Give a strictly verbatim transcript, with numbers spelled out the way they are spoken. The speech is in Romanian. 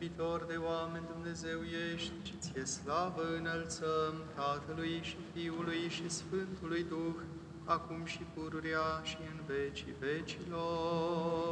iubitor de oameni Dumnezeu ești, și ție slavă înălțăm Tatălui și Fiului și Sfântului Duh, acum și pururea și în vecii vecilor.